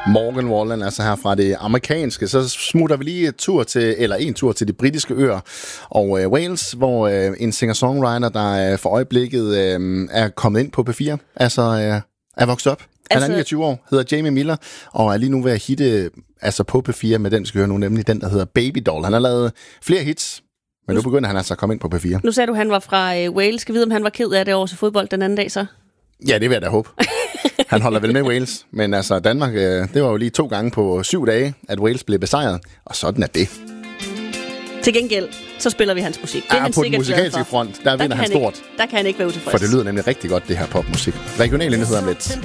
Morgan Wallen, altså her fra det amerikanske. Så smutter vi lige en tur til de britiske øer og Wales, hvor en singer-songwriter, der for øjeblikket er kommet ind på P4, altså er vokset op. Han er 29 år, hedder Jamie Miller, og er lige nu ved at hitte på P4 med den, skal høre nu, nemlig den, der hedder Baby Doll. Han har lavet flere hits, men nu begynder han altså at komme ind på P4. Nu sagde du, han var fra Wales. Skal vi vide, om han var ked af det over til fodbold den anden dag så? Ja, det vil jeg da håbe. Han holder vel med Wales, men altså Danmark, det var jo lige 2 gange på 7 dage, at Wales blev besejret, og sådan er det. Til gengæld, så spiller vi hans musik. Det er han på den musikalske front, der vinder han stort. Der kan han ikke være utilfreds. For det lyder nemlig rigtig godt, det her popmusik. Regionale nyheder med